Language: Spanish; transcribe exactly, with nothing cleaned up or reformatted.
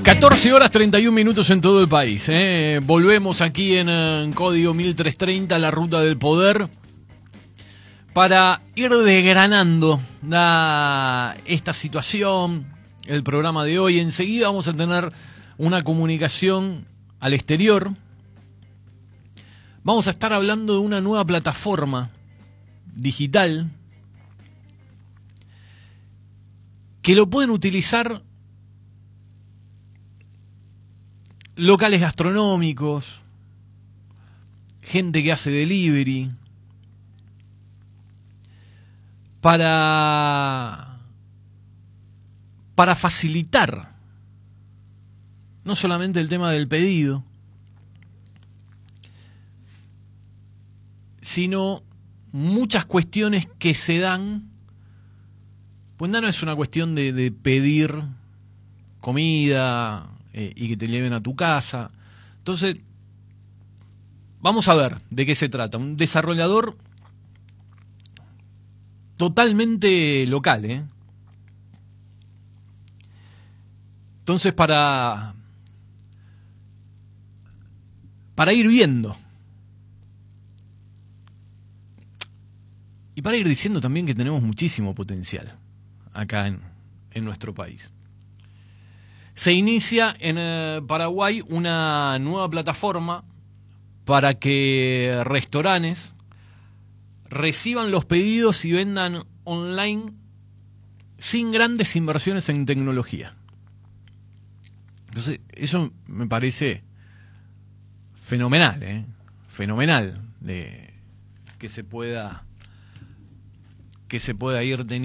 catorce horas treinta y un minutos en todo el país. ¿eh? Volvemos aquí en, en Código mil trescientos treinta, la ruta del poder, para ir desgranando la, esta situación, el programa de hoy. Enseguida vamos a tener una comunicación al exterior. Vamos a estar hablando de una nueva plataforma digital que lo pueden utilizar locales gastronómicos, gente que hace delivery, para, para facilitar no solamente el tema del pedido, sino muchas cuestiones que se dan. Pues no es una cuestión de, de pedir comida eh, y que te lleven a tu casa. Entonces, vamos a ver de qué se trata. Un desarrollador totalmente local, ¿eh? Entonces, para, para ir viendo y para ir diciendo también que tenemos muchísimo potencial acá en, en nuestro país. Se inicia en eh, Paraguay una nueva plataforma para que restaurantes reciban los pedidos y vendan online sin grandes inversiones en tecnología. Entonces, eso me parece fenomenal, ¿eh? Fenomenal de que se pueda que se pueda ir teniendo